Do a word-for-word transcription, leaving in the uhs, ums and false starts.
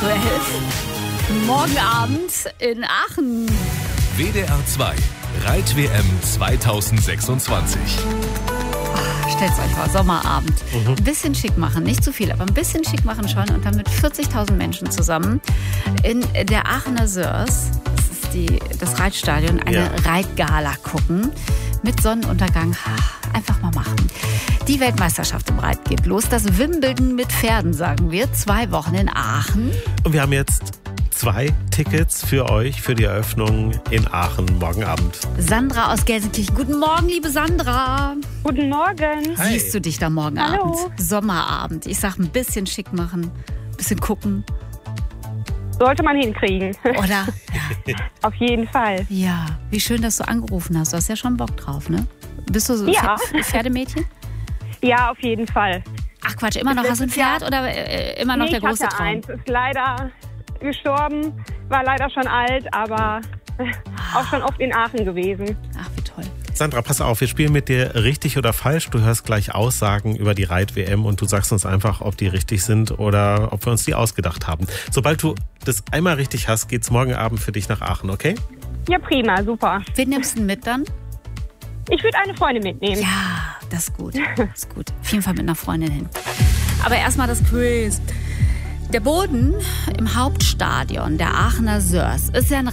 zwölf. Morgen Abend in Aachen. W D R zwei Reit-W M zweitausendsechsundzwanzig. Stellt euch vor, Sommerabend. Mhm. Ein bisschen schick machen, nicht zu viel, aber ein bisschen schick machen schon. Und dann mit vierzigtausend Menschen zusammen in der Aachener Sörs, das ist die, das Reitstadion, eine Ja. Reitgala gucken. Mit Sonnenuntergang. Einfach mal machen. Die Weltmeisterschaft im Reit geht los. Das Wimbledon mit Pferden, sagen wir. Zwei Wochen in Aachen. Und wir haben jetzt zwei Tickets für euch für die Eröffnung in Aachen morgen Abend. Sandra aus Gelsenkirchen. Guten Morgen, liebe Sandra. Guten Morgen. Hi. Siehst du dich da morgen Hallo. Abend? Sommerabend. Ich sag, ein bisschen schick machen, ein bisschen gucken. Sollte man hinkriegen. Oder? Auf jeden Fall. Ja, wie schön, dass du angerufen hast. Du hast ja schon Bock drauf, ne? Bist du so Ja. Pfer- Pferdemädchen? Ja, auf jeden Fall. Ach Quatsch, immer noch hast du ein Pferd oder äh, immer noch Nee, der ich große hatte Traum? eins. Ist leider gestorben. War leider schon alt, aber auch schon oft in Aachen gewesen. Ach, wie toll. Sandra, pass auf, wir spielen mit dir richtig oder falsch. Du hörst gleich Aussagen über die Reit-W M und du sagst uns einfach, ob die richtig sind oder ob wir uns die ausgedacht haben. Sobald du das einmal richtig hast, geht's morgen Abend für dich nach Aachen, okay? Ja, prima, super. Wen nimmst du denn mit dann? Ich würde eine Freundin mitnehmen. Ja, das ist gut. Das ist gut. Auf jeden Fall mit einer Freundin hin. Aber erstmal das Quiz. Der Boden im Hauptstadion der Aachener Sörs ist ja ein